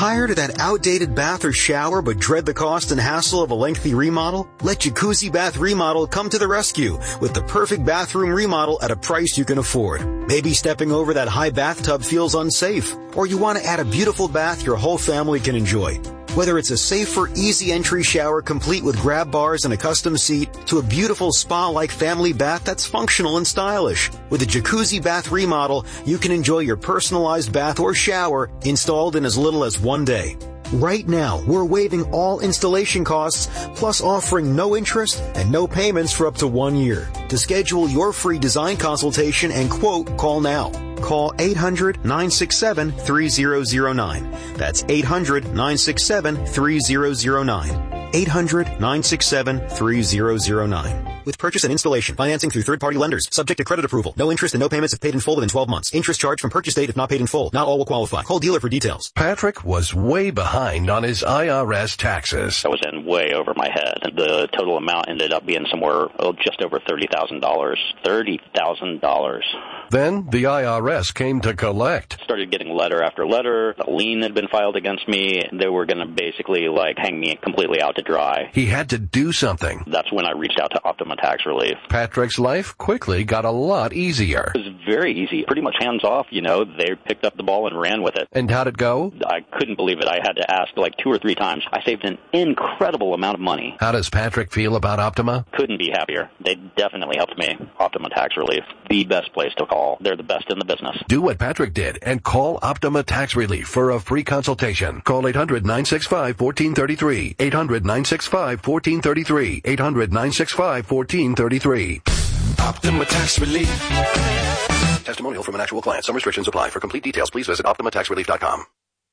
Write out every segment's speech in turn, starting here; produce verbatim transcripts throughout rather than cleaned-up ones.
Tired of that outdated bath or shower but dread the cost and hassle of a lengthy remodel? Let Jacuzzi Bath Remodel come to the rescue with the perfect bathroom remodel at a price you can afford. Maybe stepping over that high bathtub feels unsafe, or you want to add a beautiful bath your whole family can enjoy. Whether it's a safer, easy entry shower complete with grab bars and a custom seat to a beautiful spa-like family bath that's functional and stylish. With a Jacuzzi Bath Remodel, you can enjoy your personalized bath or shower installed in as little as one day. Right now, we're waiving all installation costs, plus offering no interest and no payments for up to one year. To schedule your free design consultation and quote, call now. Call eight hundred, nine six seven, three zero zero nine. That's eight hundred, nine six seven, three zero zero nine. eight hundred, nine six seven, three zero zero nine. With purchase and installation, financing through third-party lenders, subject to credit approval. No interest and no payments if paid in full within twelve months. Interest charged from purchase date if not paid in full. Not all will qualify. Call dealer for details. Patrick was way behind on his I R S taxes. I was in way over my head. The total amount ended up being somewhere, oh, just over thirty thousand dollars. thirty thousand dollars. Then the I R S came to collect. Started getting letter after letter. A lien had been filed against me. They were going to basically, like, hang me completely out to dry. He had to do something. That's when I reached out to Optima Tax Relief. Patrick's life quickly got a lot easier. It was very easy. Pretty much hands off, you know. They picked up the ball and ran with it. And how'd it go? I couldn't believe it. I had to ask like two or three times. I saved an incredible amount of money. How does Patrick feel about Optima? Couldn't be happier. They definitely helped me. Optima Tax Relief. The best place to call. They're the best in the business. Do what Patrick did and call Optima Tax Relief for a free consultation. Call eight hundred, nine six five, one four three three. eight hundred, nine six five, one four three three. eight hundred, nine six five, one four three three. Optima Tax Relief. Testimonial from an actual client. Some restrictions apply. For complete details, please visit optima tax relief dot com.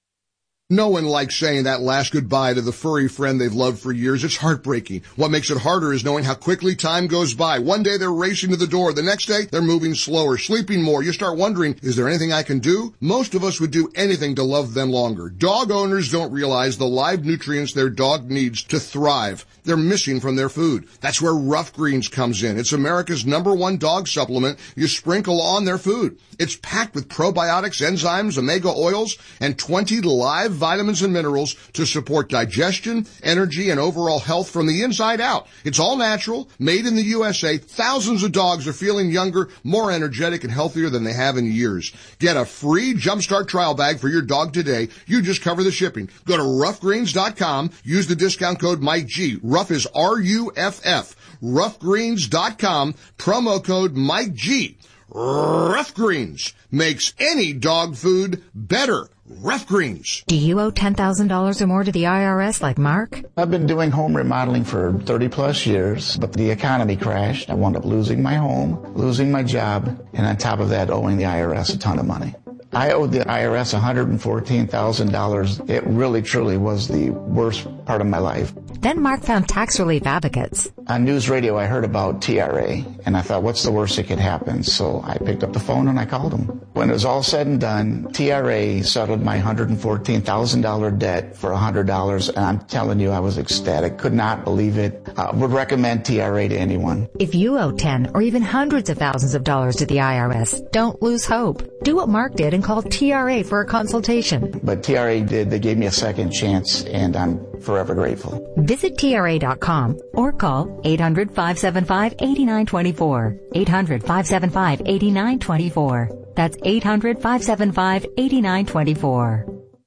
No one likes saying that last goodbye to the furry friend they've loved for years. It's heartbreaking. What makes it harder is knowing how quickly time goes by. One day they're racing to the door. The next day they're moving slower, sleeping more. You start wondering, is there anything I can do? Most of us would do anything to love them longer. Dog owners don't realize the live nutrients their dog needs to thrive. They're missing from their food. That's where Rough Greens comes in. It's America's number one dog supplement you sprinkle on their food. It's packed with probiotics, enzymes, omega oils, and twenty live vitamins and minerals to support digestion, energy, and overall health from the inside out. It's all natural, made in the U S A. Thousands of dogs are feeling younger, more energetic, and healthier than they have in years. Get a free Jumpstart trial bag for your dog today. You just cover the shipping. Go to rough greens dot com. Use the discount code Mike G. Rough is R U F F. rough greens dot com. Promo code Mike G. Rough Greens makes any dog food better. Rough Greens. Do you owe ten thousand dollars or more to the I R S like Mark? I've been doing home remodeling for thirty plus years, but the economy crashed. I wound up losing my home, losing my job, and on top of that, owing the I R S a ton of money. I owed the I R S one hundred fourteen thousand dollars. It really, truly was the worst part of my life. Then Mark found Tax Relief Advocates. On news radio, I heard about T R A, and I thought, what's the worst that could happen? So I picked up the phone and I called them. When it was all said and done, T R A settled my one hundred fourteen thousand dollars debt for one hundred dollars, and I'm telling you, I was ecstatic. Could not believe it. I would recommend T R A to anyone. If you owe ten or even hundreds of thousands of dollars to the I R S, don't lose hope. Do what Mark did and call T R A for a consultation. But T R A did. They gave me a second chance, and I'm forever grateful. Visit T R A dot com or call eight hundred, five seven five, eight nine two four. eight hundred, five seven five, eight nine two four. That's eight hundred, five seven five, eight nine two four.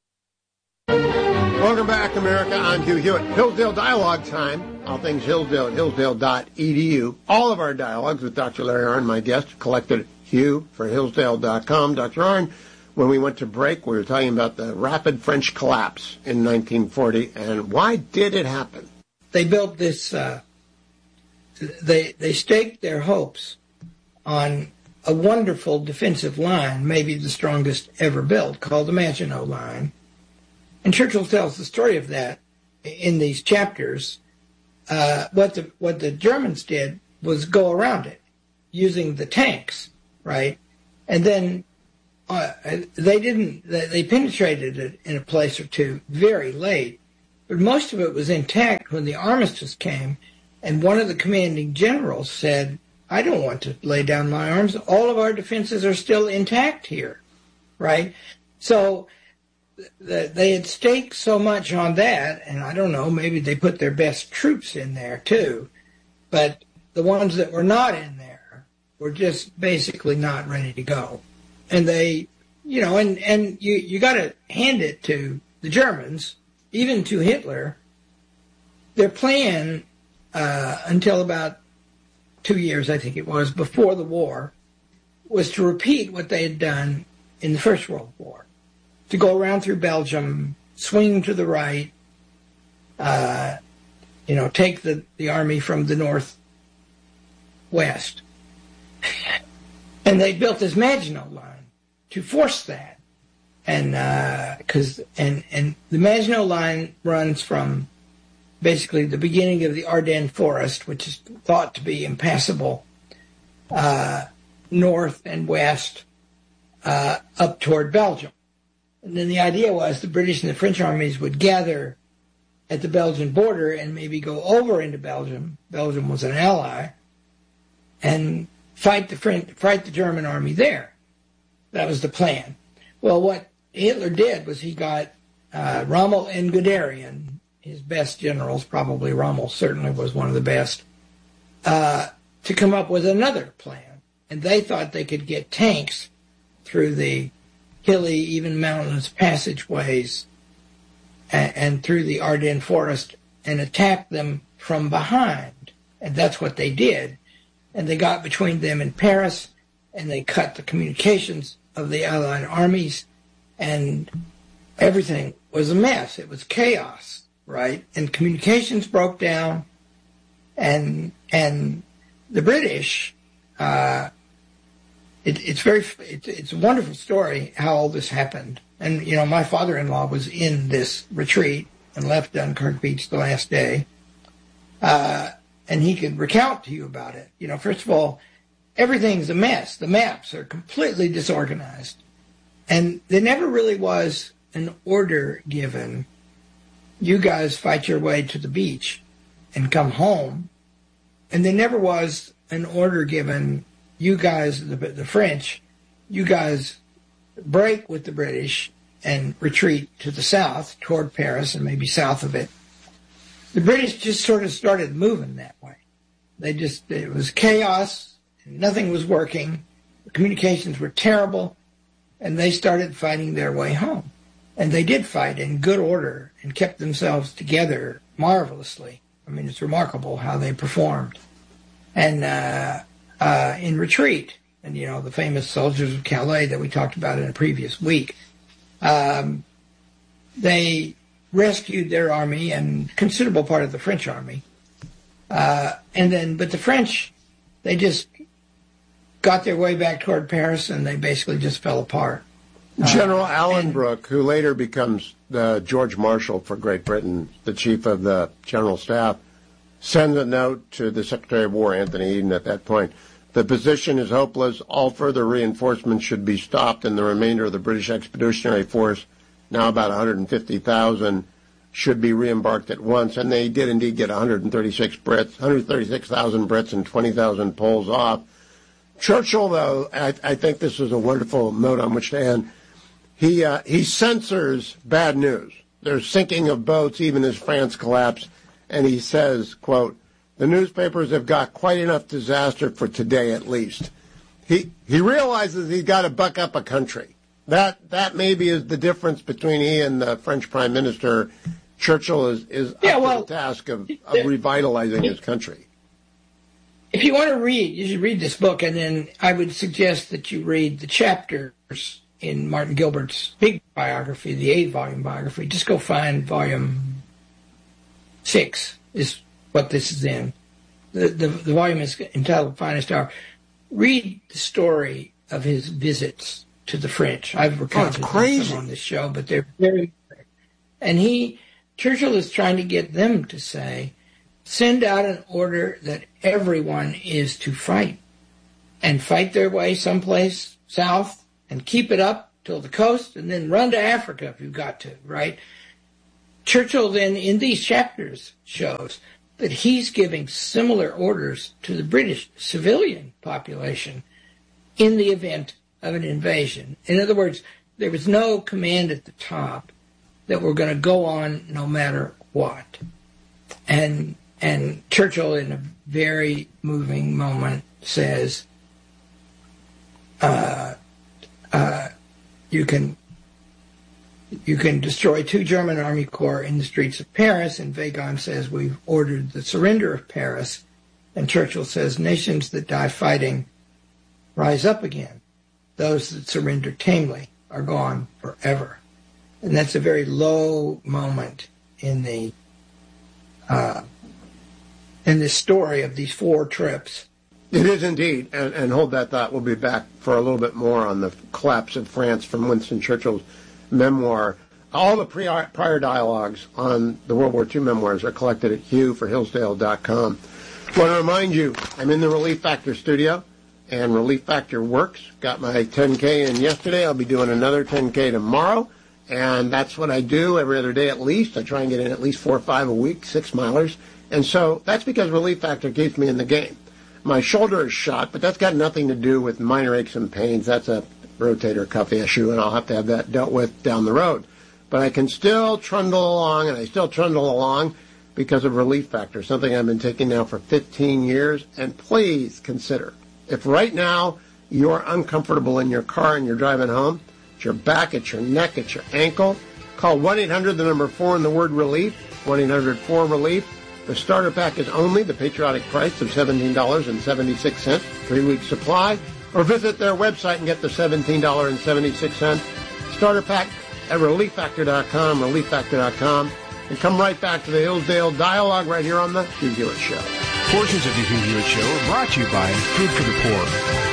Welcome back, America. I'm Hugh Hewitt. Hillsdale Dialogue time. All things Hillsdale at hillsdale dot e d u. All of our dialogues with Doctor Larry Arnn, my guest, collected at Hugh for hillsdale dot com. Doctor Arnn, when we went to break, we were talking about the rapid French collapse in nineteen forty, and why did it happen? They built this, uh, they, they staked their hopes on a wonderful defensive line, maybe the strongest ever built, called the Maginot Line. And Churchill tells the story of that in these chapters. Uh, what the what the Germans did was go around it using the tanks, right? And then uh, they didn't. They, they penetrated it in a place or two very late, but most of it was intact when the armistice came. And one of the commanding generals said, "I don't want to lay down my arms. All of our defenses are still intact here," right? So the, they had staked so much on that, and I don't know, maybe they put their best troops in there too, but the ones that were not in there were just basically not ready to go. And they, you know, and, and you, you got to hand it to the Germans, even to Hitler. Their plan uh, until about two years, I think it was, before the war, was to repeat what they had done in the First World War, to go around through Belgium, swing to the right, uh, you know, take the, the army from the northwest. And they built this Maginot Line to force that. And uh, cause, and, and the Maginot Line runs from basically the beginning of the Ardennes Forest, which is thought to be impassable, uh, north and west, uh, up toward Belgium. And then the idea was the British and the French armies would gather at the Belgian border and maybe go over into Belgium. Belgium was an ally, and fight the French, fight the German army there. That was the plan. Well, what Hitler did was he got uh, Rommel and Guderian, his best generals, probably Rommel certainly was one of the best, uh, to come up with another plan. And they thought they could get tanks through the hilly, even mountainous passageways and, and through the Ardennes forest and attack them from behind. And that's what they did. And they got between them and Paris, and they cut the communications of the Allied armies, and everything was a mess. It was chaos. Right, and communications broke down, and and the British. Uh, it, it's very it, it's a wonderful story how all this happened. And you know, my father-in-law was in this retreat and left Dunkirk Beach the last day, uh, and he could recount to you about it. You know, first of all, everything's a mess. The maps are completely disorganized, and there never really was an order given. You guys fight your way to the beach and come home. And there never was an order given, you guys, the, the French, you guys break with the British and retreat to the south toward Paris and maybe south of it. The British just sort of started moving that way. They just, it was chaos, nothing was working, the communications were terrible, and they started fighting their way home. And they did fight in good order and kept themselves together marvelously. I mean, it's remarkable how they performed. And uh, uh, in retreat, and, you know, the famous soldiers of Calais that we talked about in a previous week, um, they rescued their army and considerable part of the French army. Uh, and then, but the French, they just got their way back toward Paris, and they basically just fell apart. General uh, Allenbrook, who later becomes the George Marshal for Great Britain, the chief of the General Staff, sends a note to the Secretary of War, Anthony Eden, at that point. The position is hopeless. All further reinforcements should be stopped, and the remainder of the British Expeditionary Force, now about one hundred fifty thousand, should be re-embarked at once. And they did indeed get one hundred thirty-six Brits, one hundred thirty-six thousand Brits and twenty thousand Poles off. Churchill, though, I, I think this is a wonderful note on which to end. He uh, he censors bad news. There's sinking of boats even as France collapsed, and he says, quote, "The newspapers have got quite enough disaster for today at least." He he realizes he's got to buck up a country. That that maybe is the difference between he and the French Prime Minister. Churchill is, is yeah, up well, to the task of, of revitalizing his country. If you want to read, you should read this book, and then I would suggest that you read the chapters in Martin Gilbert's big biography, the eight-volume biography. Just go find volume six is what this is in. The, the, the volume is entitled Finest Hour. Read the story of his visits to the French. I've recounted oh, them on this show, but they're very... And he, Churchill is trying to get them to say, send out an order that everyone is to fight, and fight their way someplace south, and keep it up till the coast, and then run to Africa if you've got to, right? Churchill then, in these chapters, shows that he's giving similar orders to the British civilian population in the event of an invasion. In other words, there was no command at the top that we're going to go on no matter what. And and Churchill, in a very moving moment, says, uh, uh, you can you can destroy two German army corps in the streets of Paris, and Weygand says, we've ordered the surrender of Paris. And Churchill says, nations that die fighting rise up again. Those that surrender tamely are gone forever. And that's a very low moment in the uh, in this story of these four trips. It is indeed, and, and hold that thought. We'll be back for a little bit more on the collapse of France from Winston Churchill's memoir. All the pre- prior dialogues on the World War Two memoirs are collected at hugh for hillsdale dot com. I want to remind you, I'm in the Relief Factor studio, and Relief Factor works. Got my ten K in yesterday. I'll be doing another ten K tomorrow, and that's what I do every other day at least. I try and get in at least four or five a week, six milers. And so that's because Relief Factor keeps me in the game. My shoulder is shot, but that's got nothing to do with minor aches and pains. That's a rotator cuff issue, and I'll have to have that dealt with down the road. But I can still trundle along, and I still trundle along because of Relief Factor, something I've been taking now for fifteen years. And please consider, if right now you're uncomfortable in your car and you're driving home, it's your back, it's your neck, it's your ankle, call one eight hundred, the number four, and the word relief, one eight hundred four relief. The starter pack is only the patriotic price of seventeen dollars and seventy-six cents, three-week supply, or visit their website and get the seventeen dollars and seventy-six cents starter pack at relief factor dot com, relief factor dot com, and come right back to the Hillsdale Dialogue right here on the Hugh Hewitt Show. Portions of the Hugh Hewitt Show are brought to you by Food for the Poor.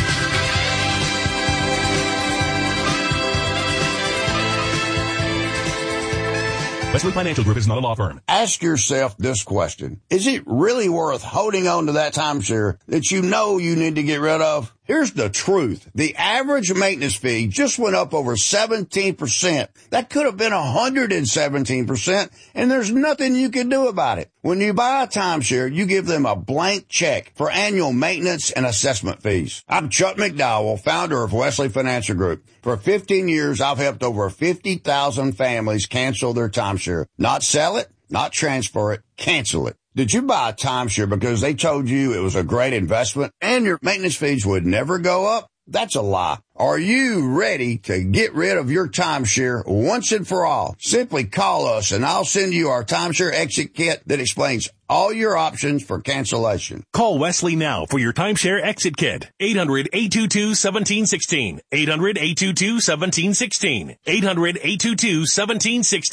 Wesley Financial Group is not a law firm. Ask yourself this question. Is it really worth holding on to that timeshare that you know you need to get rid of? Here's the truth. The average maintenance fee just went up over seventeen percent. That could have been one hundred seventeen percent, and there's nothing you can do about it. When you buy a timeshare, you give them a blank check for annual maintenance and assessment fees. I'm Chuck McDowell, founder of Wesley Financial Group. For fifteen years, I've helped over fifty thousand families cancel their timeshare. Not sell it, not transfer it, cancel it. Did you buy a timeshare because they told you it was a great investment and your maintenance fees would never go up? That's a lie. Are you ready to get rid of your timeshare once and for all? Simply call us and I'll send you our timeshare exit kit that explains all your options for cancellation. Call Wesley now for your timeshare exit kit. eight hundred, eight two two, one seven one six. eight hundred, eight two two, one seven one six. eight hundred, eight two two, one seven one six.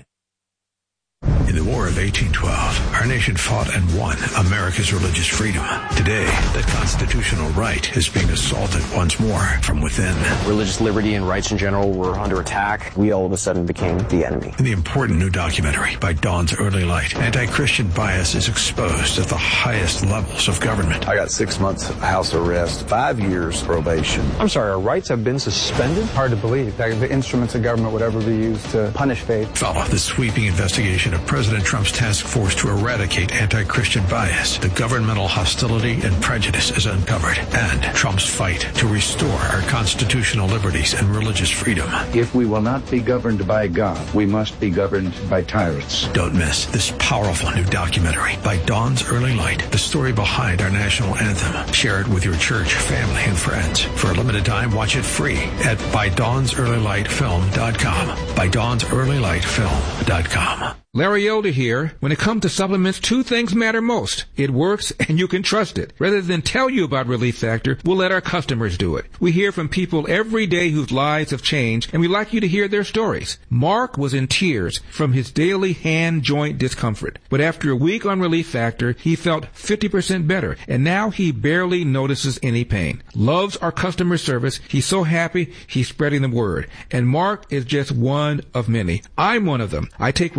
In the War of eighteen twelve, our nation fought and won America's religious freedom. Today, that constitutional right is being assaulted once more from within. Religious liberty and rights in general were under attack. We all of a sudden became the enemy. In the important new documentary, By Dawn's Early Light, anti-Christian bias is exposed at the highest levels of government. I got six months house arrest, five years probation. I'm sorry, our rights have been suspended? Hard to believe that the instruments of government would ever be used to punish faith. Follow the sweeping investigation of President Trump's task force to eradicate anti-Christian bias. The governmental hostility and prejudice is uncovered, and Trump's fight to restore our constitutional liberties and religious freedom. If we will not be governed by God, we must be governed by tyrants. Don't miss this powerful new documentary, By Dawn's Early Light, the story behind our national anthem. Share it with your church, family, and friends. For a limited time, watch it free at by dawns early light film dot com. by dawns early light film dot com. Larry Elder here. When it comes to supplements, two things matter most. It works and you can trust it. Rather than tell you about Relief Factor, we'll let our customers do it. We hear from people every day whose lives have changed, and we like you to hear their stories. Mark was in tears from his daily hand joint discomfort. But after a week on Relief Factor, he felt fifty percent better, and now he barely notices any pain. Loves our customer service. He's so happy he's spreading the word. And Mark is just one of many. I'm one of them. I take Relief Factor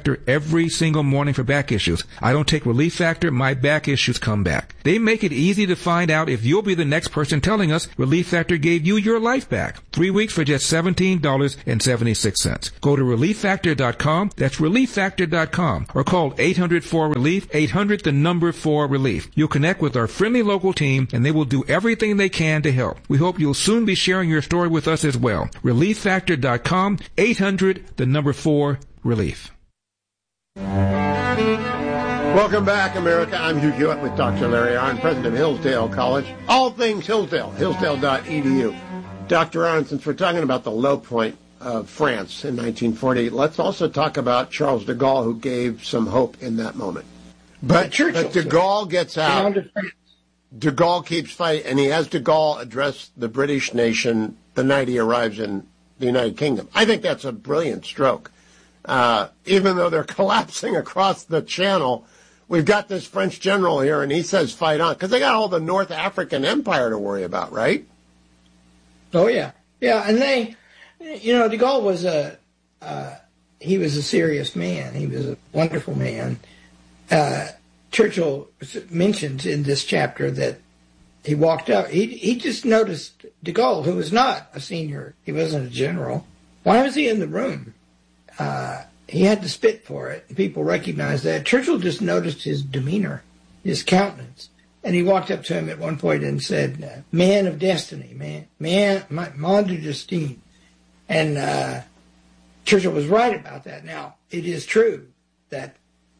Factor every single morning for back issues. I don't take Relief Factor, my back issues come back. They make it easy to find out if you'll be the next person telling us Relief Factor gave you your life back. Three weeks for just seventeen dollars and seventy-six cents. Go to relief factor dot com. That's relief factor dot com. Or call eight hundred four relief, eight hundred the number four relief. You'll connect with our friendly local team and they will do everything they can to help. We hope you'll soon be sharing your story with us as well. relief factor dot com, eight hundred the number four relief. Welcome back, America. I'm Hugh Hewitt with Doctor Larry Arnn, president of Hillsdale College. All things Hillsdale, hillsdale dot e d u. Doctor Arnn, since we're talking about the low point of France in nineteen forty, let's also talk about Charles de Gaulle, who gave some hope in that moment. But, but de Gaulle gets out. De Gaulle keeps fighting, and he has de Gaulle address the British nation the night he arrives in the United Kingdom. I think that's a brilliant stroke. Uh, even though they're collapsing across the channel, we've got this French general here, and he says fight on, because they got all the North African Empire to worry about, right? Oh, yeah. Yeah, and they, you know, de Gaulle was a, uh, he was a serious man. He was a wonderful man. Uh, Churchill mentions in this chapter that he walked up. He he just noticed de Gaulle, who was not a senior. He wasn't a general. Why was he in the room? Uh, he had to spit for it, and people recognized that. Churchill just noticed his demeanor, his countenance, and he walked up to him at one point and said, "Man of destiny, man, man, man de destin." And uh, Churchill was right about that. Now, it is true that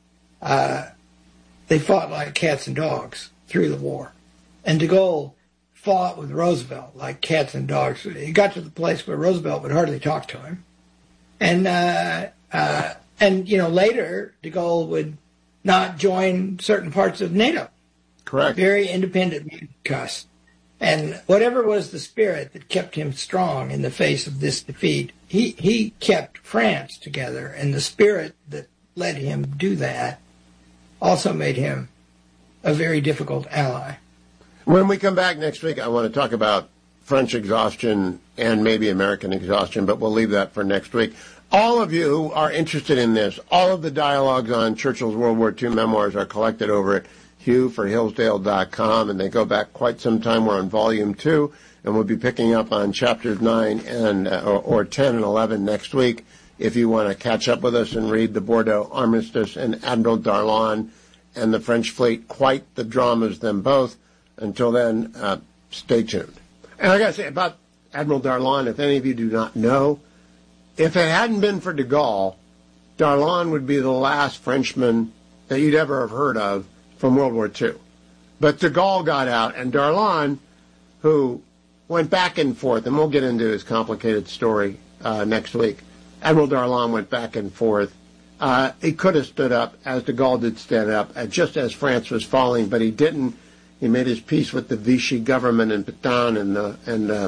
uh, they fought like cats and dogs through the war. And de Gaulle fought with Roosevelt like cats and dogs. He got to the place where Roosevelt would hardly talk to him. And, uh, uh, and you know, later, de Gaulle would not join certain parts of NATO. Correct. Very independent cuss. And whatever was the spirit that kept him strong in the face of this defeat, he, he kept France together. And the spirit that let him do that also made him a very difficult ally. When we come back next week, I want to talk about French exhaustion and maybe American exhaustion, but we'll leave that for next week. All of you who are interested in this, all of the dialogues on Churchill's World War Two memoirs are collected over at hugh for hillsdale dot com, and they go back quite some time. We're on volume two, and we'll be picking up on chapters nine and uh, or, or ten and eleven next week. If you want to catch up with us and read the Bordeaux Armistice and Admiral Darlan and the French fleet, quite the dramas, them both. Until then, uh, stay tuned. And I got to say about Admiral Darlan, if any of you do not know, if it hadn't been for de Gaulle, Darlan would be the last Frenchman that you'd ever have heard of from World War Two. But de Gaulle got out, and Darlan, who went back and forth, and we'll get into his complicated story uh, next week. Admiral Darlan went back and forth. Uh, he could have stood up, as de Gaulle did stand up, uh, just as France was falling, but he didn't. He made his peace with the Vichy government in Pétain, and uh, and uh,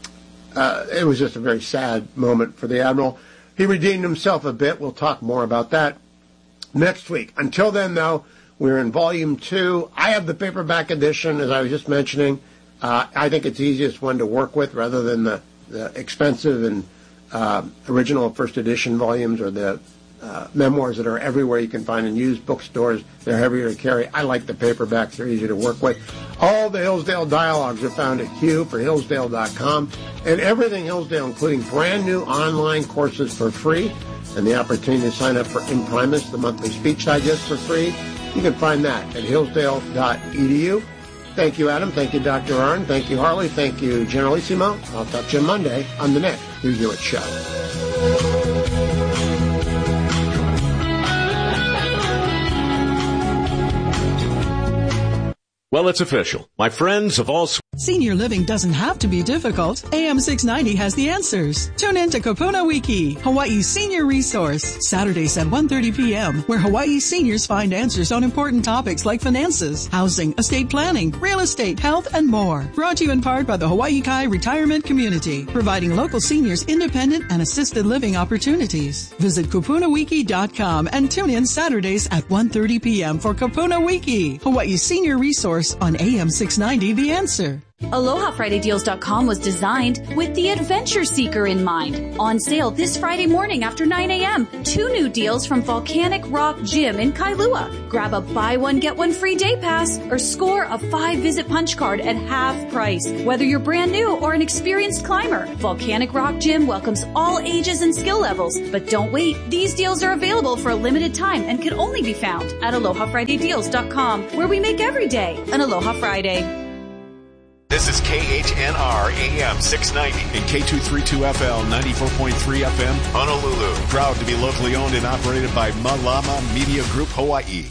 uh, it was just a very sad moment for the Admiral. He redeemed himself a bit. We'll talk more about that next week. Until then, though, we're in Volume two. I have the paperback edition, as I was just mentioning. Uh, I think it's the easiest one to work with rather than the, the expensive and uh, original first edition volumes or the Uh, memoirs that are everywhere you can find in used bookstores. They're heavier to carry. I like the paperbacks. They're easy to work with. All the Hillsdale dialogues are found at hugh for hillsdale dot com. And everything Hillsdale, including brand new online courses for free and the opportunity to sign up for Imprimis, the monthly speech digest, for free. You can find that at hillsdale dot e d u. Thank you, Adam. Thank you, Doctor Arnn. Thank you, Harley. Thank you, Generalissimo. I'll talk to you Monday on the next Hugh Hewitt Show. Well, it's official. My friends of all... Senior living doesn't have to be difficult. A M six ninety has the answers. Tune in to Kapuna Wiki, Hawaii's senior resource, Saturdays at one thirty p.m., where Hawaii seniors find answers on important topics like finances, housing, estate planning, real estate, health, and more. Brought to you in part by the Hawaii Kai Retirement Community, providing local seniors independent and assisted living opportunities. Visit kapuna wiki dot com and tune in Saturdays at one thirty p.m. for Kapuna Wiki, Hawaii's senior resource on A M six ninety The Answer. Aloha Friday Deals dot com was designed with the adventure seeker in mind. On sale this Friday morning after nine a.m. Two new deals from Volcanic Rock Gym in Kailua. Grab a buy one, get one free day pass or score a five-visit punch card at half price. Whether you're brand new or an experienced climber, Volcanic Rock Gym welcomes all ages and skill levels. But don't wait. These deals are available for a limited time and can only be found at Aloha Friday Deals dot com, where we make every day an Aloha Friday. This is K H N R A M six ninety and K two thirty-two F L ninety-four point three F M, Honolulu. Proud to be locally owned and operated by Malama Media Group, Hawaii.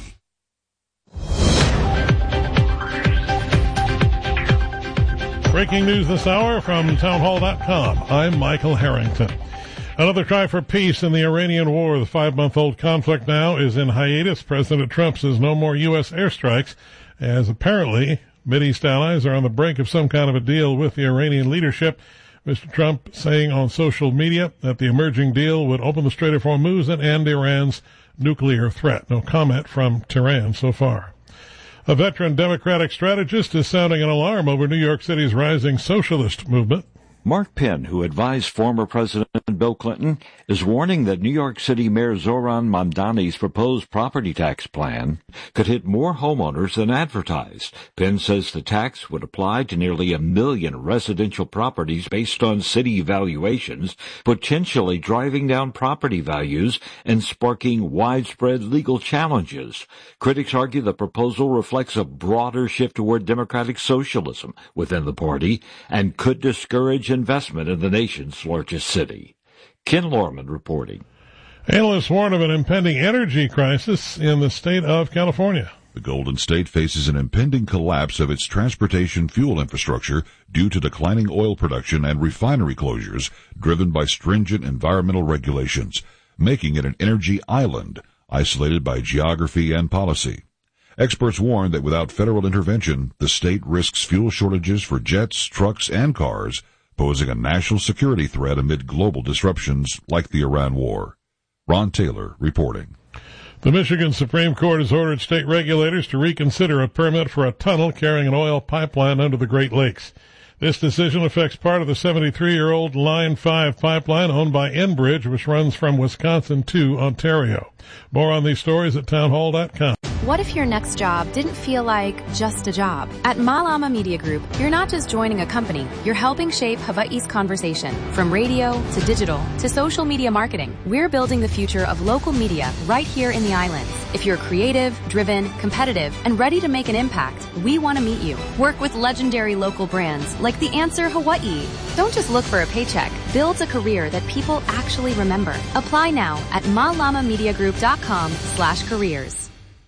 Breaking news this hour from townhall dot com. I'm Michael Harrington. Another cry for peace in the Iranian war. The five-month-old conflict now is in hiatus. President Trump says no more U S airstrikes, as apparently Mideast allies are on the brink of some kind of a deal with the Iranian leadership. Mister Trump saying on social media that the emerging deal would open the Strait of Hormuz and end Iran's nuclear threat. No comment from Tehran so far. A veteran Democratic strategist is sounding an alarm over New York City's rising socialist movement. Mark Penn, who advised former President Bill Clinton, is warning that New York City Mayor Zohran Mamdani's proposed property tax plan could hit more homeowners than advertised. Penn says the tax would apply to nearly a million residential properties based on city valuations, potentially driving down property values and sparking widespread legal challenges. Critics argue the proposal reflects a broader shift toward democratic socialism within the party and could discourage investment in the nation's largest city. Ken Lorman reporting. Analysts warn of an impending energy crisis in the state of California. The Golden State faces an impending collapse of its transportation fuel infrastructure due to declining oil production and refinery closures driven by stringent environmental regulations, making it an energy island, isolated by geography and policy. Experts warn that without federal intervention, the state risks fuel shortages for jets, trucks, and cars, posing a national security threat amid global disruptions like the Iran war. Ron Taylor reporting. The Michigan Supreme Court has ordered state regulators to reconsider a permit for a tunnel carrying an oil pipeline under the Great Lakes. This decision affects part of the seventy-three-year-old Line five pipeline owned by Enbridge, which runs from Wisconsin to Ontario. More on these stories at townhall dot com. What if your next job didn't feel like just a job? At Malama Media Group, you're not just joining a company, you're helping shape Hawaii's conversation. From radio to digital to social media marketing, we're building the future of local media right here in the islands. If you're creative, driven, competitive, and ready to make an impact, we want to meet you. Work with legendary local brands like The Answer Hawaii. Don't just look for a paycheck. Build a career that people actually remember. Apply now at malama media group dot com slash careers.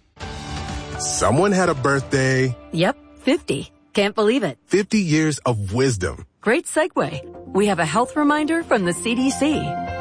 Someone had a birthday. Yep, fifty. Can't believe it. fifty years of wisdom. Great segue. We have a health reminder from the C D C.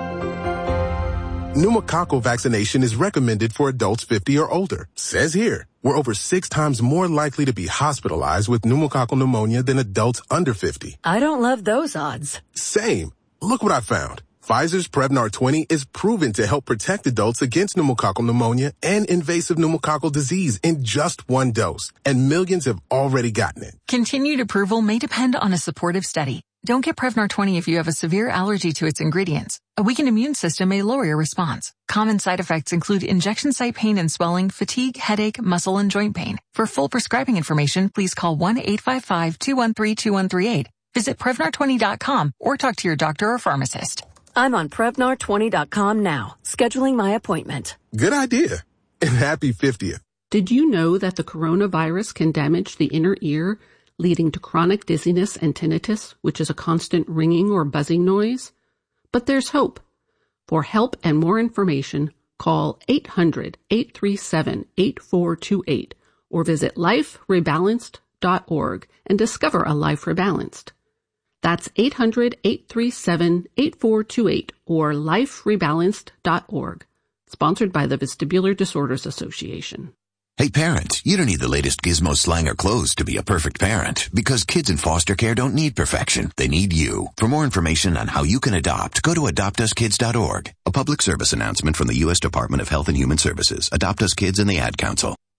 Pneumococcal vaccination is recommended for adults fifty or older. Says here, we're over six times more likely to be hospitalized with pneumococcal pneumonia than adults under fifty. I don't love those odds. Same. Look what I found. Pfizer's Prevnar twenty is proven to help protect adults against pneumococcal pneumonia and invasive pneumococcal disease in just one dose. And millions have already gotten it. Continued approval may depend on a supportive study. Don't get Prevnar twenty if you have a severe allergy to its ingredients. A weakened immune system may lower your response. Common side effects include injection site pain and swelling, fatigue, headache, muscle, and joint pain. For full prescribing information, please call one eight five five, two one three, two one three eight. Visit Prevnar twenty dot com or talk to your doctor or pharmacist. I'm on Prevnar twenty dot com now, scheduling my appointment. Good idea. And happy fiftieth. Did you know that the coronavirus can damage the inner ear, leading to chronic dizziness and tinnitus, which is a constant ringing or buzzing noise? But there's hope. For help and more information, call eight hundred, eight three seven, eight four two eight or visit life rebalanced dot org and discover a life rebalanced. That's eight hundred, eight three seven, eight four two eight or life rebalanced dot org. Sponsored by the Vestibular Disorders Association. Hey parents, you don't need the latest gizmo, slang, or clothes to be a perfect parent, because kids in foster care don't need perfection. They need you. For more information on how you can adopt, go to adopt us kids dot org. A public service announcement from the U S Department of Health and Human Services, Adopt Us Kids, and the Ad Council.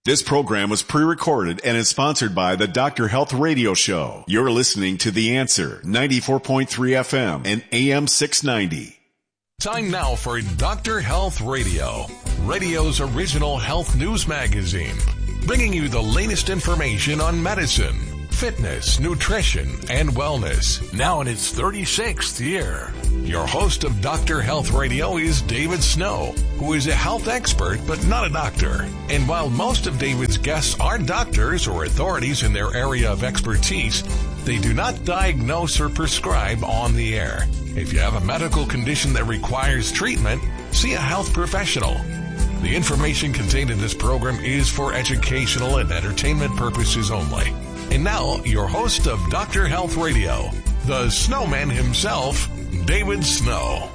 This program was pre-recorded and is sponsored by the Doctor Health Radio Show. You're listening to The Answer, ninety-four point three F M and A M six ninety. Time now for Doctor Health Radio, radio's original health news magazine, bringing you the latest information on medicine, fitness, nutrition, and wellness. Now in its thirty-sixth year. Your host of Doctor Health Radio is David Snow, who is a health expert but not a doctor. And while most of David's guests are doctors or authorities in their area of expertise, they do not diagnose or prescribe on the air. If you have a medical condition that requires treatment, see a health professional. The information contained in this program is for educational and entertainment purposes only. And now, your host of Doctor Health Radio, the snowman himself, David Snow.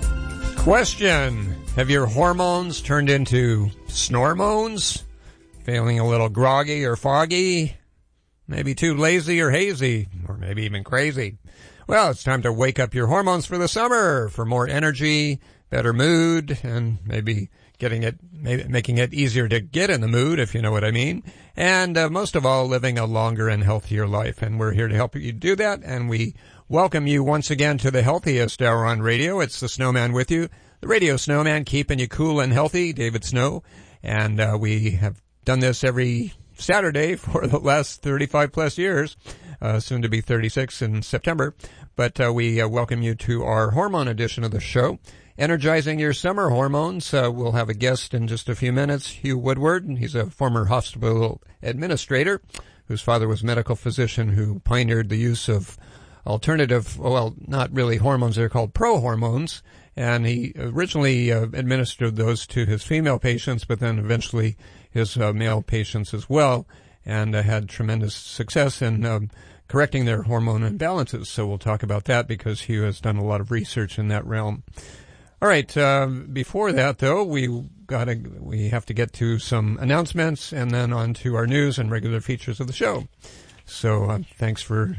Question. Have your hormones turned into snormones? Feeling a little groggy or foggy? Maybe too lazy or hazy? Or maybe even crazy? Well, it's time to wake up your hormones for the summer, for more energy, better mood, and maybe getting it, maybe making it easier to get in the mood, if you know what I mean. And uh, most of all, living a longer and healthier life. And we're here to help you do that. And we welcome you once again to the healthiest hour on radio. It's the Snowman with you, the Radio Snowman, keeping you cool and healthy, David Snow. And uh, we have done this every Saturday for the last thirty-five plus years, uh, soon to be thirty-six in September. But uh, we uh, welcome you to our hormone edition of the show. Energizing your summer hormones. Uh, we'll have a guest in just a few minutes, Hugh Woodward. He's a former hospital administrator whose father was a medical physician who pioneered the use of alternative, well, not really hormones, they're called pro-hormones. And he originally uh, administered those to his female patients, but then eventually his uh, male patients as well, and uh, had tremendous success in um, correcting their hormone imbalances. So we'll talk about that because Hugh has done a lot of research in that realm. All right. Uh, before that, though, we gotta we have to get to some announcements and then on to our news and regular features of the show. So uh, thanks for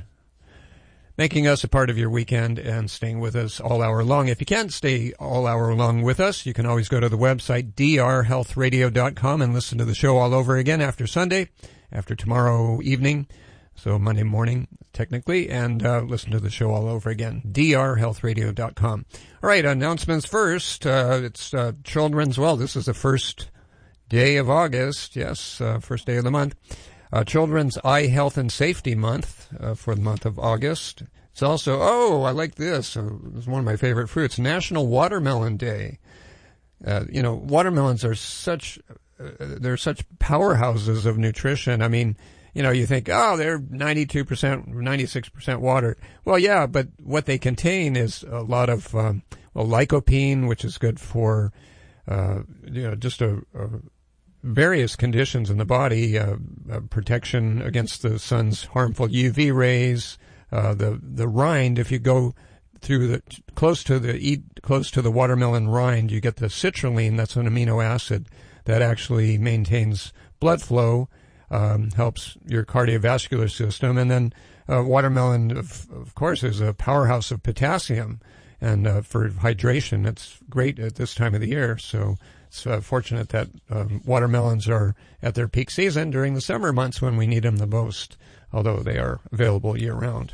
making us a part of your weekend and staying with us all hour long. If you can't stay all hour long with us, you can always go to the website d r health radio dot com and listen to the show all over again after Sunday, after tomorrow evening. So Monday morning, technically, and uh, listen to the show all over again, d r health radio dot com. All right, announcements first. Uh, it's uh, Children's, well, this is the first day of August, yes, uh, first day of the month. Uh, Children's Eye Health and Safety Month uh, for the month of August. It's also, oh, I like this. Uh, it's one of my favorite fruits, National Watermelon Day. Uh, you know, watermelons are such, uh, they're such powerhouses of nutrition. I mean, you know, you think, oh, they're ninety-two percent, ninety-six percent water. Well, yeah, but what they contain is a lot of, um, well, lycopene, which is good for, uh, you know, just a, a various conditions in the body, uh, uh, protection against the sun's harmful U V rays, uh, the, the rind. If you go through the, close to the, eat close to the watermelon rind, you get the citrulline. That's an amino acid that actually maintains blood flow. Um, helps your cardiovascular system. And then uh, watermelon, of, of course, is a powerhouse of potassium. And uh, for hydration, it's great at this time of the year. So it's uh, fortunate that um, watermelons are at their peak season during the summer months when we need them the most, although they are available year-round.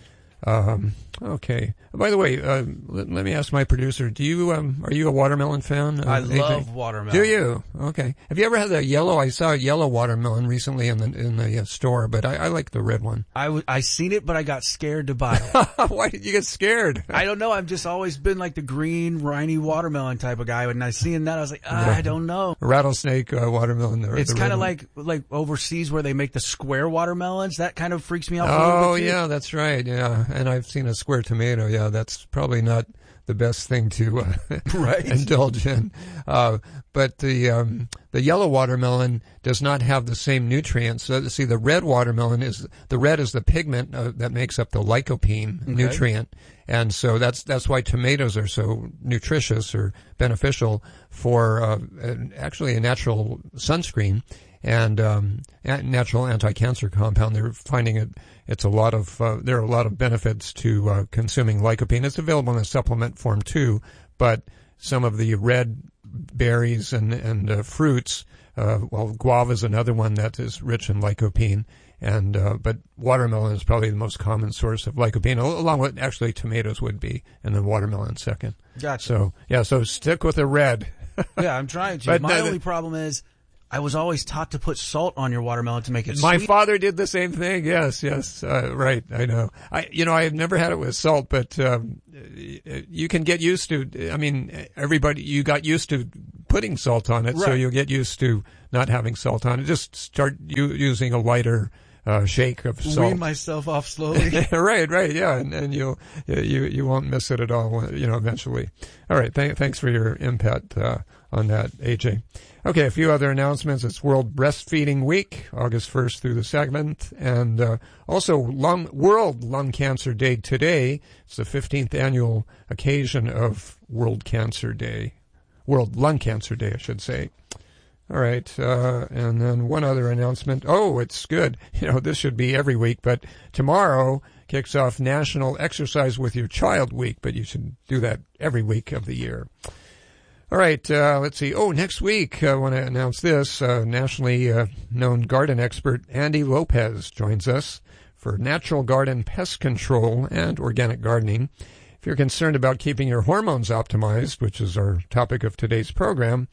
Um, okay. By the way, uh, let, let me ask my producer, do you, um, are you a watermelon fan? Uh, I A J? love watermelon. Do you? Okay. Have you ever had a yellow, I saw a yellow watermelon recently in the, in the uh, store, but I, I like the red one. I, w- I seen it, but I got scared to buy it. Why did you get scared? I don't know. I've just always been like the green, riney watermelon type of guy. When I seen that, I was like, ah, I don't know. Rattlesnake uh, watermelon. The, it's kind of like, like overseas where they make the square watermelons. That kind of freaks me out. Oh, yeah, that's right. Yeah. And I've seen a square tomato. Yeah, that's probably not the best thing to uh, right. indulge in. Uh, but the um, the yellow watermelon does not have the same nutrients. So, see, the red watermelon is the red is the pigment uh, that makes up the lycopene okay. nutrient, and so that's that's why tomatoes are so nutritious or beneficial for uh, actually a natural sunscreen. And um, natural anti-cancer compound. They're finding it. It's a lot of. Uh, there are a lot of benefits to uh, consuming lycopene. It's available in a supplement form too, but some of the red berries and, and uh, fruits. Uh, well, guava is another one that is rich in lycopene. And, uh, but watermelon is probably the most common source of lycopene, along with actually tomatoes would be, and then watermelon second. Gotcha. So, yeah, so stick with the red. Yeah, I'm trying to. But My no, only problem is I was always taught to put salt on your watermelon to make it My sweet. father did the same thing. Yes, yes, uh, right. I know. I, you know, I've never had it with salt, but um, you can get used to. I mean, everybody, you got used to putting salt on it, Right. so you'll get used to not having salt on it. Just start u- using a lighter uh, shake of salt. Wean myself off slowly. right, right, yeah, and, and you'll you you won't miss it at all. You know, eventually. All right. Th- thanks for your input uh, on that, A J. Okay, a few other announcements. It's World Breastfeeding Week, August first through the second, and uh, also lung, World Lung Cancer Day today. It's the fifteenth annual occasion of World Cancer Day, World Lung Cancer Day, I should say. All right, uh, and then one other announcement. Oh, it's good. You know, this should be every week, but tomorrow kicks off National Exercise with Your Child Week, but you should do that every week of the year. All right, uh, let's see. Oh, next week, I want to announce this. Uh, nationally uh, known garden expert Andy Lopez joins us for natural garden pest control and organic gardening. If you're concerned about keeping your hormones optimized, which is our topic of today's program,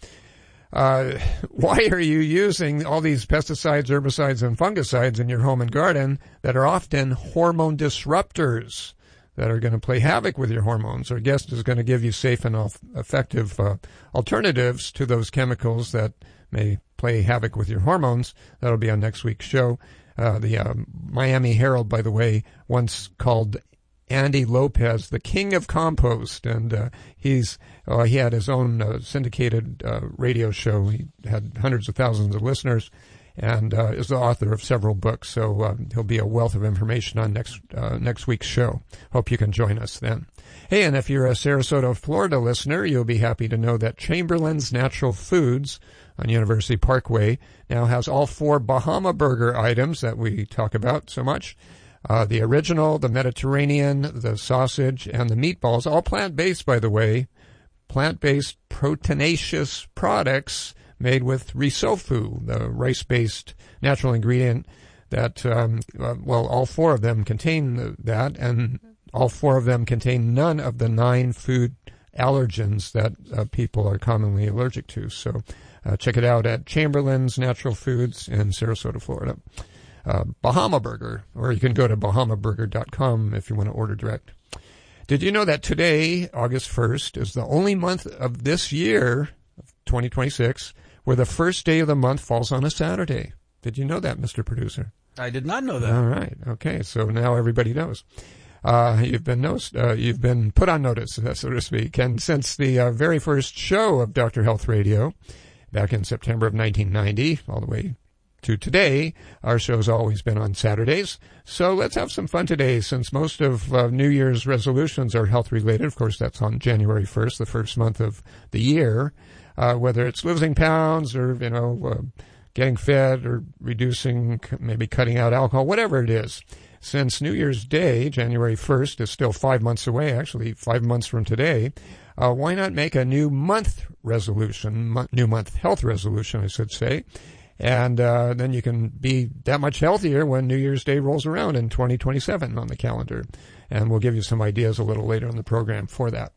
uh, why are you using all these pesticides, herbicides, and fungicides in your home and garden that are often hormone disruptors that are going to play havoc with your hormones? Our guest is going to give you safe and effective uh, alternatives to those chemicals that may play havoc with your hormones. That'll be on next week's show. Uh, the uh, Miami Herald, by the way, once called Andy Lopez the king of compost, and uh, he's uh, he had his own uh, syndicated uh, radio show. He had hundreds of thousands of listeners, and uh, is the author of several books. So uh, he'll be a wealth of information on next uh, next week's show. Hope you can join us then. Hey, and if you're a Sarasota, Florida listener, you'll be happy to know that Chamberlain's Natural Foods on University Parkway now has all four Bahama Burger items that we talk about so much. Uh, the original, the Mediterranean, the sausage, and the meatballs, all plant-based, by the way, plant-based proteinaceous products made with risofu, the rice-based natural ingredient that, um, uh, well, all four of them contain that, and all four of them contain none of the nine food allergens that uh, people are commonly allergic to. So uh, check it out at Chamberlain's Natural Foods in Sarasota, Florida. Uh, Bahama Burger, or you can go to bahama burger dot com if you want to order direct. Did you know that today, August first, is the only month of this year, twenty twenty-six, where the first day of the month falls on a Saturday? Did you know that, Mister Producer? I did not know that. All right. Okay. So now everybody knows. Uh, you've been noticed, uh, you've been put on notice, so to speak. And since the uh, very first show of Doctor Health Radio, back in September of nineteen ninety, all the way to today, our show's always been on Saturdays. So let's have some fun today, since most of uh, New Year's resolutions are health-related. Of course, that's on January first, the first month of the year. Uh, whether it's losing pounds or, you know, uh, getting fit or reducing, maybe cutting out alcohol, whatever it is. Since New Year's Day, January first, is still five months away, actually five months from today, uh, why not make a new month resolution, mo- new month health resolution, I should say. And uh, then you can be that much healthier when New Year's Day rolls around in twenty twenty-seven on the calendar. And we'll give you some ideas a little later in the program for that.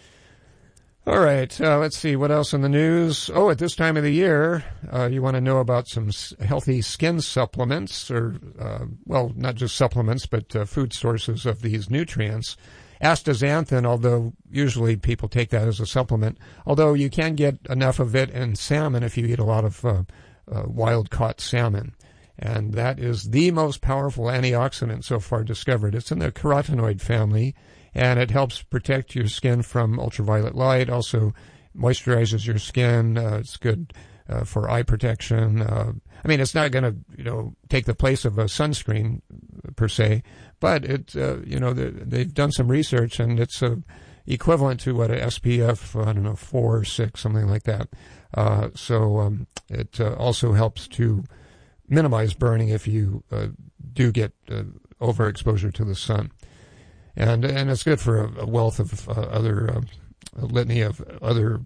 All right, uh, let's see, what else in the news? Oh, at this time of the year, uh, you want to know about some s- healthy skin supplements, or, uh, well, not just supplements, but uh, food sources of these nutrients. Astaxanthin, although usually people take that as a supplement, although you can get enough of it in salmon if you eat a lot of uh, uh, wild-caught salmon. And that is the most powerful antioxidant so far discovered. It's in the carotenoid family, and it helps protect your skin from ultraviolet light, also moisturizes your skin. Uh, it's good uh, for eye protection. Uh, I mean, it's not going to, you know, take the place of a sunscreen per se, but it, uh, you know, they've done some research, and it's uh, equivalent to what a S P F, I don't know, four or six, something like that. Uh, so um, it uh, also helps to minimize burning if you uh, do get uh, overexposure to the sun. And and it's good for a, a wealth of uh, other, uh, a litany of other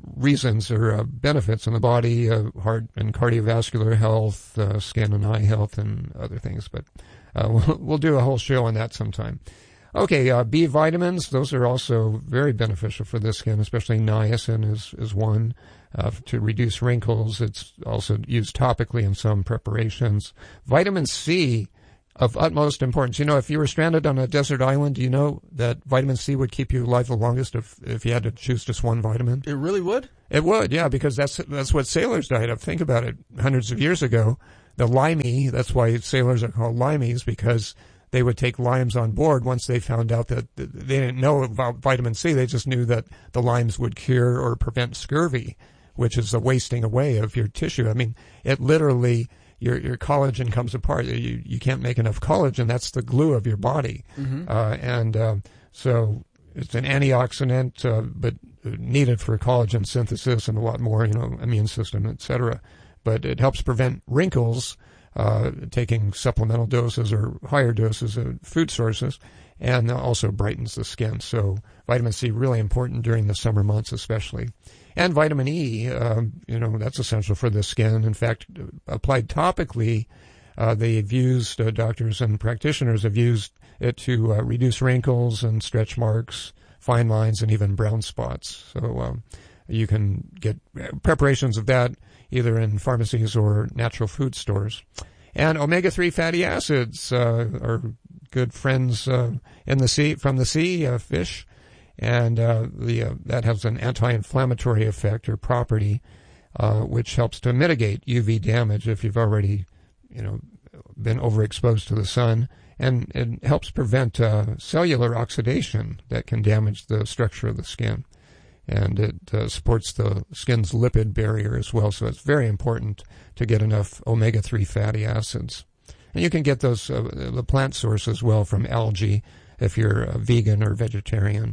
reasons or uh, benefits in the body, uh, heart and cardiovascular health, uh, skin and eye health, and other things. But uh, we'll, we'll do a whole show on that sometime. Okay, uh, B vitamins, those are also very beneficial for the skin, especially niacin is, is one uh, to reduce wrinkles. It's also used topically in some preparations. Vitamin C, of utmost importance. You know, if you were stranded on a desert island, do you know that vitamin C would keep you alive the longest if, if you had to choose just one vitamin? It really would? It would, yeah, because that's that's what sailors died of. Think about it. Hundreds of years ago, the limey, that's why sailors are called limeys, because they would take limes on board once they found out that they didn't know about vitamin C. They just knew that the limes would cure or prevent scurvy, which is the wasting away of your tissue. I mean, it literally, your your collagen comes apart. You you can't make enough collagen. That's the glue of your body. Mm-hmm. Uh, and uh, so it's an antioxidant, uh, but needed for collagen synthesis and a lot more, you know, immune system, et cetera. But it helps prevent wrinkles, Uh, taking supplemental doses or higher doses of food sources, and also brightens the skin. So vitamin C really important during the summer months especially. And vitamin E, um, you know, that's essential for the skin. In fact, applied topically, uh, they've used, uh, doctors and practitioners have used it to uh, reduce wrinkles and stretch marks, fine lines, and even brown spots. So um, you can get preparations of that either in pharmacies or natural food stores. And omega three fatty acids uh, are good friends uh, in the sea, from the sea, uh, fish, and uh, the uh, that has an anti-inflammatory effect or property, uh, which helps to mitigate U V damage if you've already, you know, been overexposed to the sun, and it helps prevent uh, cellular oxidation that can damage the structure of the skin. And it uh, supports the skin's lipid barrier as well. So it's very important to get enough omega three fatty acids. And you can get those, uh, the plant source as well, from algae if you're a vegan or vegetarian.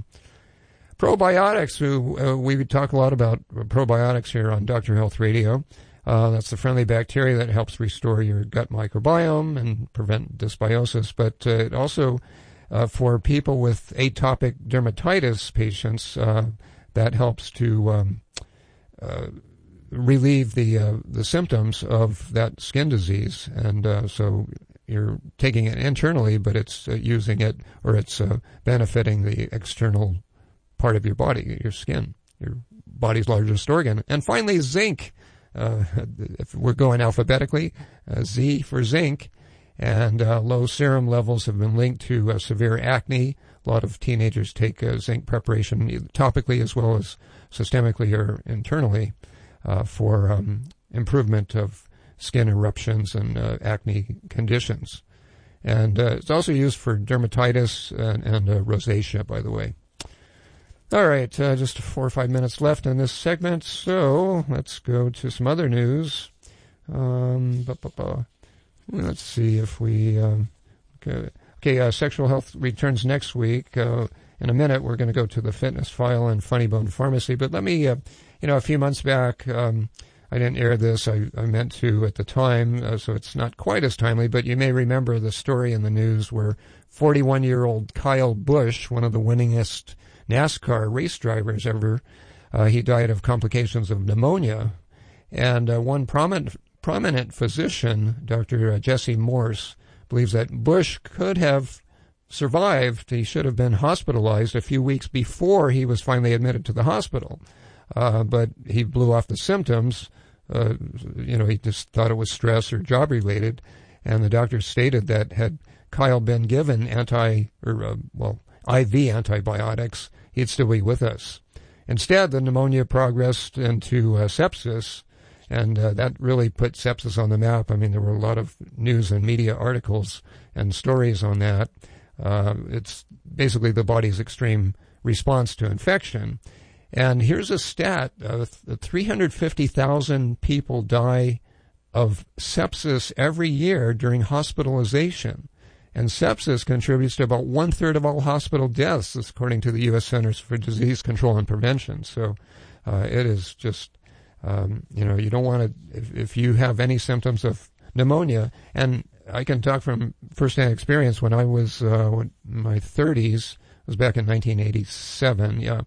Probiotics, we, uh, we talk a lot about probiotics here on Doctor Health Radio. Uh, that's the friendly bacteria that helps restore your gut microbiome and prevent dysbiosis. But uh, it also, uh, for people with atopic dermatitis patients, uh, that helps to um, uh, relieve the uh, the symptoms of that skin disease, and uh, so you're taking it internally, but it's uh, using it, or it's uh, benefiting the external part of your body, your skin, your body's largest organ. And finally, zinc. Uh, if we're going alphabetically, uh, Z for zinc, and uh, low serum levels have been linked to uh, severe acne. A lot of teenagers take uh, zinc preparation either topically as well as systemically or internally uh, for um, improvement of skin eruptions and uh, acne conditions. And uh, it's also used for dermatitis and, and uh, rosacea, by the way. All right, uh, just four or five minutes left in this segment, so let's go to some other news. Um, bu- bu- bu- let's see if we... Um, okay. Okay, uh, sexual health returns next week. Uh, in a minute, we're going to go to the fitness file and Funny Bone Pharmacy. But let me, uh, you know, a few months back, um, I didn't air this. I, I meant to at the time, uh, so it's not quite as timely. But you may remember the story in the news where forty-one-year-old Kyle Busch, one of the winningest NASCAR race drivers ever, uh, he died of complications of pneumonia. And uh, one prominent, prominent physician, Doctor Jesse Morse, believes that Bush could have survived. He should have been hospitalized a few weeks before he was finally admitted to the hospital. Uh, but he blew off the symptoms. Uh, you know, he just thought it was stress or job related. And the doctor stated that had Kyle been given anti, or, uh, well, I V antibiotics, he'd still be with us. Instead, the pneumonia progressed into uh, sepsis. And uh, that really put sepsis on the map. I mean, there were a lot of news and media articles and stories on that. Uh, it's basically the body's extreme response to infection. And here's a stat. Uh, three hundred fifty thousand people die of sepsis every year during hospitalization. And sepsis contributes to about one-third of all hospital deaths, according to the U S Centers for Disease Control and Prevention. So uh, it is just... Um, you know, you don't want to, if, if you have any symptoms of pneumonia, and I can talk from firsthand experience. When I was uh, in my thirties, it was back in nineteen eighty-seven, yeah,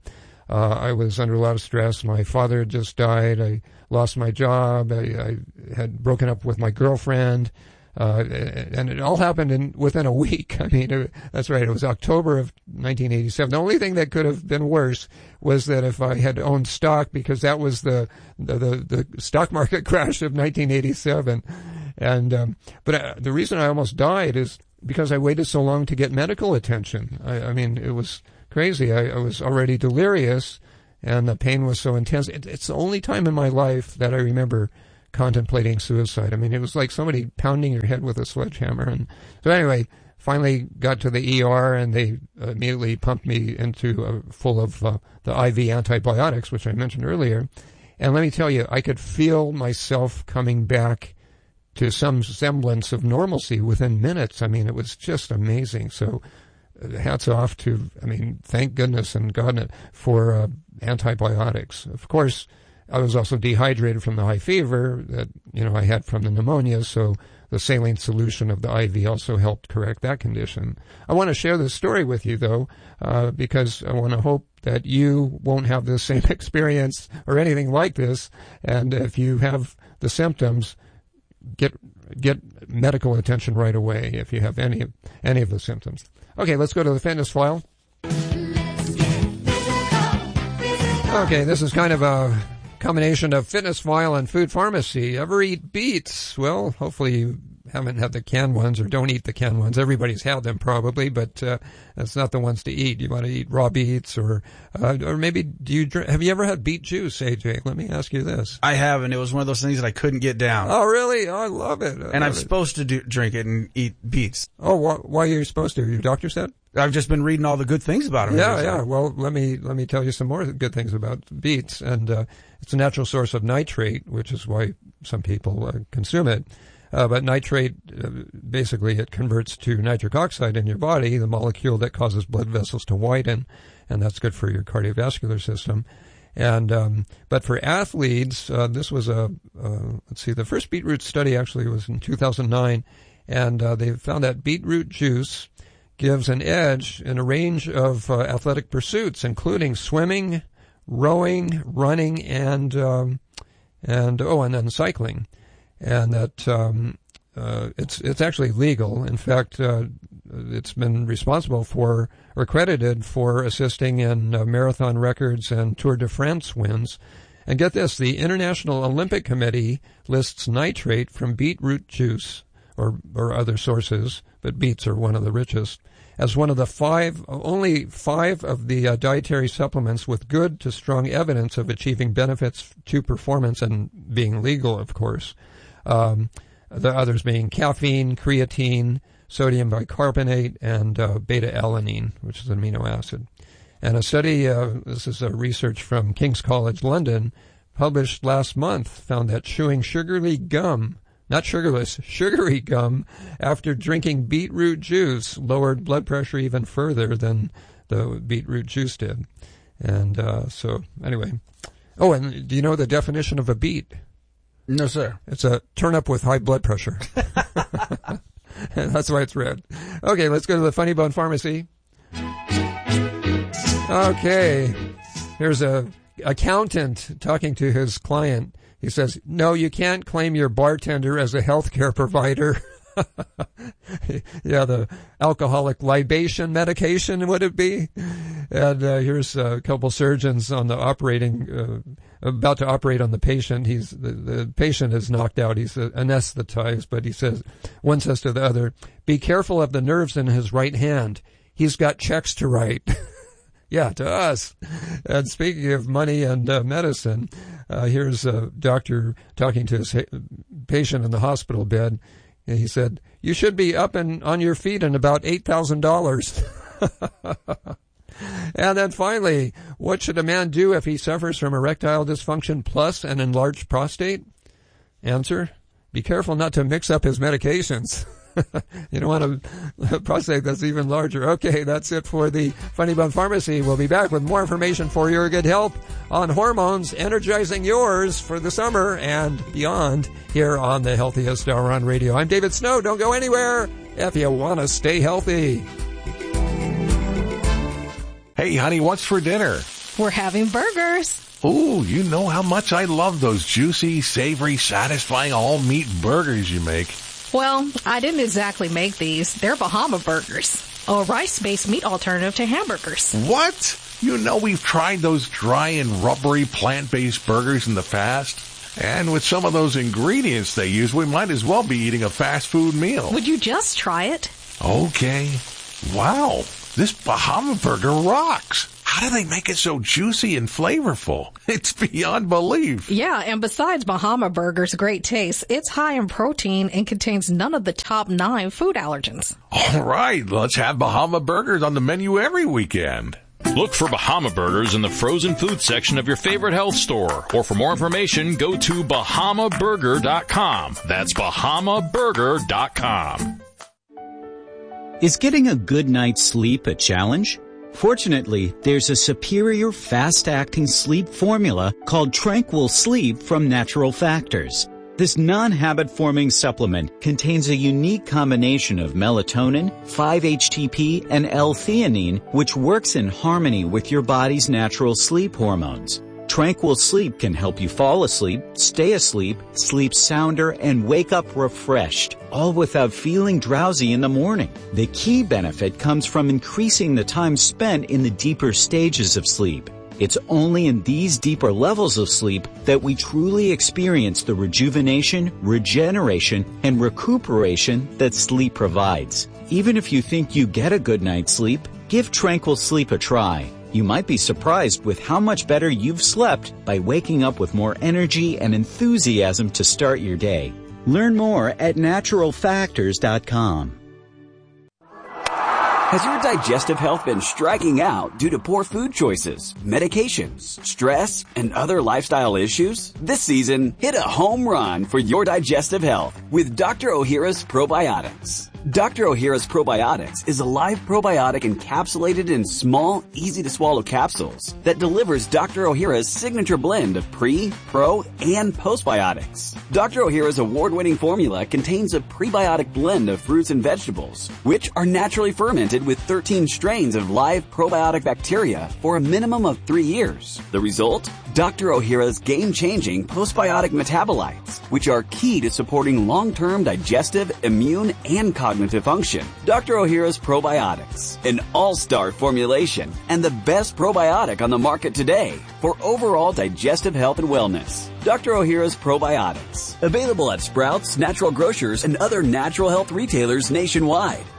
Uh, I was under a lot of stress. My father had just died. I lost my job. I, I had broken up with my girlfriend. Uh, and it all happened in within a week. I mean, it, that's right. It was October of nineteen eighty-seven. The only thing that could have been worse was that if I had owned stock, because that was the the, the, the stock market crash of nineteen eighty-seven. And um, but uh, the reason I almost died is because I waited so long to get medical attention. I, I mean, it was crazy. I, I was already delirious, and the pain was so intense. It, it's the only time in my life that I remember contemplating suicide. I mean, it was like somebody pounding your head with a sledgehammer. And so anyway, finally got to the E R, and they immediately pumped me into uh, full of uh, the I V antibiotics, which I mentioned earlier. And let me tell you, I could feel myself coming back to some semblance of normalcy within minutes. I mean, it was just amazing. So uh, hats off to, I mean, thank goodness and God for uh, antibiotics. Of course, I was also dehydrated from the high fever that, you know, I had from the pneumonia, so the saline solution of the I V also helped correct that condition. I want to share this story with you, though, uh, because I want to hope that you won't have the same experience or anything like this, and if you have the symptoms, get get medical attention right away if you have any, any of the symptoms. Okay, let's go to the fitness file. Okay, this is kind of a combination of fitness file and food pharmacy. Ever eat beets? Well, hopefully you haven't had the canned ones or don't eat the canned ones. Everybody's had them probably, but uh, that's not the ones to eat. You want to eat raw beets, or uh, or maybe do you drink, have you ever had beet juice, A J? Let me ask you this. I have, and it was one of those things that I couldn't get down. Oh, really? Oh, I love it. I and love I'm it. supposed to do, drink it and eat beets. Oh, wh- why are you supposed to? Your doctor said? I've just been reading all the good things about them. Yeah, yeah. Well, let me let me tell you some more good things about beets. And uh, it's a natural source of nitrate, which is why some people uh, consume it. Uh, but nitrate, uh, basically, it converts to nitric oxide in your body, the molecule that causes blood vessels to widen, and that's good for your cardiovascular system. And um, but for athletes, uh, this was a uh, let's see, the first beetroot study actually was in two thousand nine, and uh, they found that beetroot juice gives an edge in a range of uh, athletic pursuits, including swimming, rowing, running, and um, and oh, and then cycling. And that um, uh, it's it's actually legal. In fact, uh, it's been responsible for or credited for assisting in uh, marathon records and Tour de France wins. And get this: the International Olympic Committee lists nitrate from beetroot juice or or other sources, but beets are one of the richest, as one of the five, only five of the uh, dietary supplements with good to strong evidence of achieving benefits to performance and being legal, of course. Um, the others being caffeine, creatine, sodium bicarbonate, and uh, beta-alanine, which is an amino acid. And a study, uh, this is a research from King's College London, published last month, found that chewing sugary gum, not sugarless, sugary gum, after drinking beetroot juice lowered blood pressure even further than the beetroot juice did. And uh, so, anyway. Oh, and do you know the definition of a beet? No, sir. It's a turnip with high blood pressure. That's why it's red. Okay, let's go to the Funny Bone Pharmacy. Okay, here's a accountant talking to his client. He says, no, you can't claim your bartender as a healthcare provider. Yeah, the alcoholic libation medication, would it be? And uh, here's a couple surgeons on the operating, uh, about to operate on the patient. He's the, the patient is knocked out. He's uh, anesthetized, but he says, one says to the other, be careful of the nerves in his right hand. He's got checks to write. Yeah, to us. And speaking of money and uh, medicine, uh, here's a doctor talking to his ha- patient in the hospital bed. And he said, you should be up and on your feet in about eight thousand dollars. And then finally, what should a man do if he suffers from erectile dysfunction plus an enlarged prostate? Answer, be careful not to mix up his medications. You don't want a prostate that's even larger. Okay, that's it for the Funny Bone Pharmacy. We'll be back with more information for your good health on hormones, energizing yours for the summer and beyond here on the Healthiest Hour on Radio. I'm David Snow. Don't go anywhere if you want to stay healthy. Hey, honey, what's for dinner? We're having burgers. Ooh, you know how much I love those juicy, savory, satisfying all-meat burgers you make. Well, I didn't exactly make these. They're Bahama Burgers, a rice-based meat alternative to hamburgers. What? You know we've tried those dry and rubbery plant-based burgers in the past. And with some of those ingredients they use, we might as well be eating a fast food meal. Would you just try it? Okay. Wow, this Bahama Burger rocks. How do they make it so juicy and flavorful? It's beyond belief. Yeah, and besides Bahama Burger's great taste, it's high in protein and contains none of the top nine food allergens. All right, let's have Bahama Burgers on the menu every weekend. Look for Bahama Burgers in the frozen food section of your favorite health store. Or for more information, go to bahama burger dot com. That's bahama burger dot com. Is getting a good night's sleep a challenge? Fortunately, there's a superior fast-acting sleep formula called Tranquil Sleep from Natural Factors. This non-habit-forming supplement contains a unique combination of melatonin, five H T P, and L-theanine, which works in harmony with your body's natural sleep hormones. Tranquil Sleep can help you fall asleep, stay asleep, sleep sounder, and wake up refreshed, all without feeling drowsy in the morning. The key benefit comes from increasing the time spent in the deeper stages of sleep. It's only in these deeper levels of sleep that we truly experience the rejuvenation, regeneration, and recuperation that sleep provides. Even if you think you get a good night's sleep, give Tranquil Sleep a try. You might be surprised with how much better you've slept by waking up with more energy and enthusiasm to start your day. Learn more at natural factors dot com. Has your digestive health been striking out due to poor food choices, medications, stress, and other lifestyle issues? This season, hit a home run for your digestive health with Doctor Ohhira's Probiotics. Doctor Ohhira's Probiotics is a live probiotic encapsulated in small, easy-to-swallow capsules that delivers Doctor Ohhira's signature blend of pre, pro, and postbiotics. Doctor Ohhira's award-winning formula contains a prebiotic blend of fruits and vegetables, which are naturally fermented with thirteen strains of live probiotic bacteria for a minimum of three years. The result? Doctor Ohhira's game-changing postbiotic metabolites, which are key to supporting long-term digestive, immune, and cognitive function. Doctor Ohhira's Probiotics, an all-star formulation and the best probiotic on the market today for overall digestive health and wellness. Doctor Ohhira's Probiotics, available at Sprouts, Natural Grocers, and other natural health retailers nationwide.